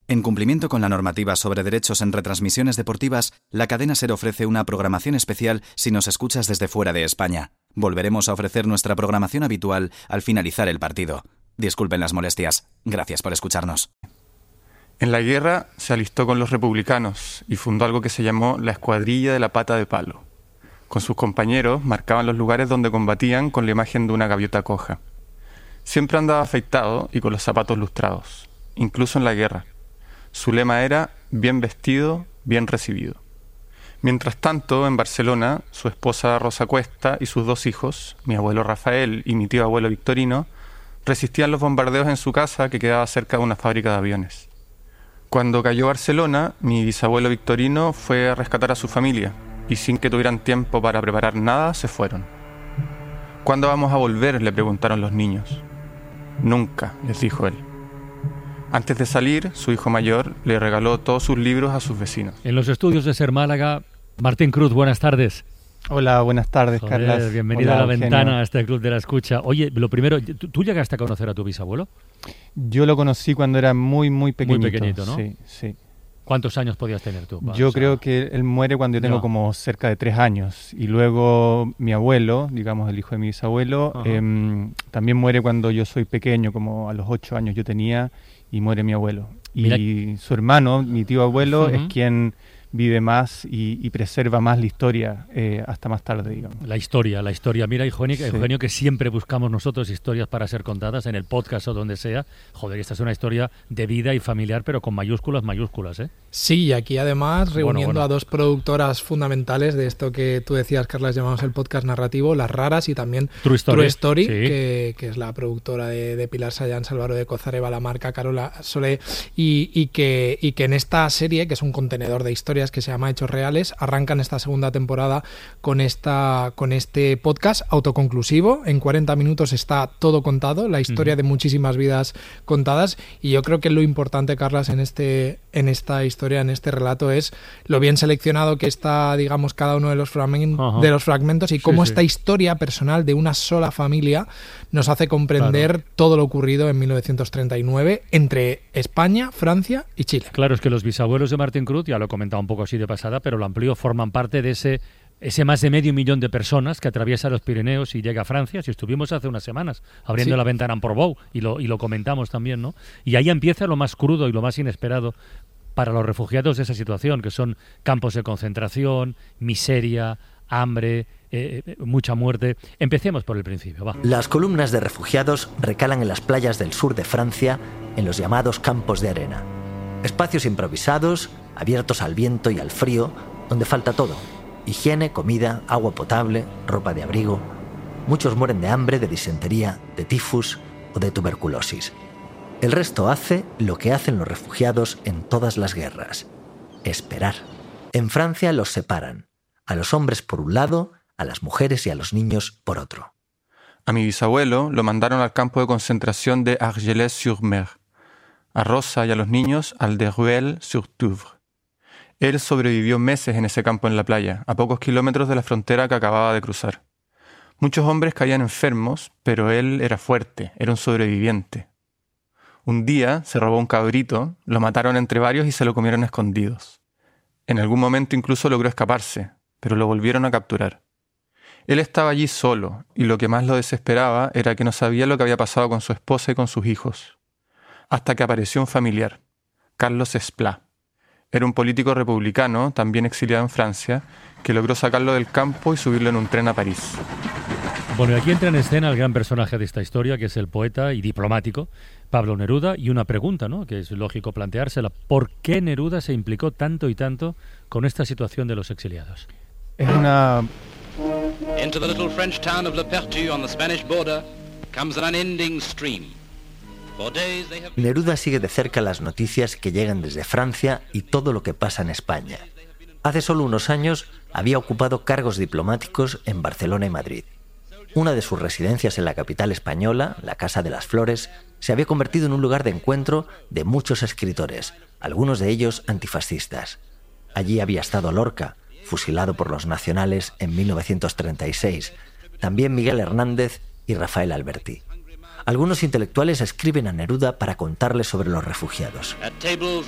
En cumplimiento con la normativa sobre derechos en retransmisiones deportivas, la cadena SER ofrece una programación especial si nos escuchas desde fuera de España. Volveremos a ofrecer nuestra programación habitual al finalizar el partido. Disculpen las molestias. Gracias por escucharnos. En la guerra se alistó con los republicanos y fundó algo que se llamó la Escuadrilla de la Pata de Palo. Con sus compañeros marcaban los lugares donde combatían con la imagen de una gaviota coja. Siempre andaba afeitado y con los zapatos lustrados, incluso en la guerra. Su lema era bien vestido, bien recibido. Mientras tanto, en Barcelona, su esposa Rosa Cuesta y sus 2 hijos, mi abuelo Rafael y mi tío abuelo Victorino, resistían los bombardeos en su casa que quedaba cerca de una fábrica de aviones. Cuando cayó Barcelona, mi bisabuelo Victorino fue a rescatar a su familia y sin que tuvieran tiempo para preparar nada, se fueron. ¿Cuándo vamos a volver?, le preguntaron los niños. Nunca, les dijo él. Antes de salir, su hijo mayor le regaló todos sus libros a sus vecinos. En los estudios de SER Málaga, Martín Cruz, buenas tardes. Hola, buenas tardes, Carlas. Bienvenido Hola, a La Eugenio. Ventana, a este Club de la Escucha. Oye, lo primero, ¿tú llegaste a conocer a tu bisabuelo? Yo lo conocí cuando era muy pequeñito. Muy pequeñito, ¿no? Sí. ¿Cuántos años podías tener tú? Yo creo que él muere cuando yo tengo como cerca de 3 años. Y luego mi abuelo, digamos el hijo de mi bisabuelo, también muere cuando yo soy pequeño, como a los 8 años yo tenía, y muere mi abuelo. Mira. Y su hermano, mi tío abuelo, es quien vive más y preserva más la historia hasta más tarde, digamos. La historia. Mira, Eugenio, que siempre buscamos nosotros historias para ser contadas en el podcast o donde sea. Joder, esta es una historia de vida y familiar, pero con mayúsculas, ¿eh? Sí, y aquí además reuniendo a 2 productoras fundamentales de esto que tú decías, Carlas, llamamos el podcast narrativo, Las Raras, y también True Story, sí. que es la productora de Pilar Sayans, Álvaro de Cozareva, la marca Carola Solé, y que en esta serie, que es un contenedor de historias que se llama Hechos Reales, arrancan esta segunda temporada con este podcast autoconclusivo. En 40 minutos está todo contado, la historia de muchísimas vidas contadas, y yo creo que lo importante, Carlas, en esta historia, en este relato, es lo bien seleccionado que está, digamos, cada uno de los fragmentos y cómo esta historia personal de una sola familia nos hace comprender todo lo ocurrido en 1939 entre España, Francia y Chile. Claro, es que los bisabuelos de Martín Cruz, ya lo he comentado un poco así de pasada, pero lo amplío, forman parte de ese más de 500.000 de personas que atraviesa los Pirineos y llega a Francia. Si estuvimos hace unas semanas abriendo la ventana en Portbou y lo comentamos también, ¿no? Y ahí empieza lo más crudo y lo más inesperado para los refugiados de esa situación, que son campos de concentración, miseria, hambre, mucha muerte. Empecemos por el principio, va. Las columnas de refugiados recalan en las playas del sur de Francia, en los llamados campos de arena. Espacios improvisados, abiertos al viento y al frío, donde falta todo: higiene, comida, agua potable, ropa de abrigo. Muchos mueren de hambre, de disentería, de tifus o de tuberculosis. El resto hace lo que hacen los refugiados en todas las guerras: esperar. En Francia los separan, a los hombres por un lado, a las mujeres y a los niños por otro. A mi bisabuelo lo mandaron al campo de concentración de Argelès-sur-Mer, a Rosa y a los niños al de Rueil-sur-Touvre. Él sobrevivió meses en ese campo en la playa, a pocos kilómetros de la frontera que acababa de cruzar. Muchos hombres caían enfermos, pero él era fuerte, era un sobreviviente. Un día se robó un cabrito, lo mataron entre varios y se lo comieron escondidos. En algún momento incluso logró escaparse, pero lo volvieron a capturar. Él estaba allí solo, y lo que más lo desesperaba era que no sabía lo que había pasado con su esposa y con sus hijos. Hasta que apareció un familiar, Carlos Esplá. Era un político republicano, también exiliado en Francia, que logró sacarlo del campo y subirlo en un tren a París. Bueno, y aquí entra en escena el gran personaje de esta historia, que es el poeta y diplomático Pablo Neruda, y una pregunta, ¿no?, que es lógico planteársela: ¿por qué Neruda se implicó tanto y tanto con esta situación de los exiliados? Es una... Into the little French town of Le Perthus on the Spanish border comes an unending stream. For days they have... Neruda sigue de cerca las noticias que llegan desde Francia y todo lo que pasa en España. Hace solo unos años había ocupado cargos diplomáticos en Barcelona y Madrid. Una de sus residencias en la capital española, la Casa de las Flores, se había convertido en un lugar de encuentro de muchos escritores, algunos de ellos antifascistas. Allí había estado Lorca, fusilado por los nacionales en 1936, también Miguel Hernández y Rafael Alberti. Algunos intelectuales escriben a Neruda para contarle sobre los refugiados.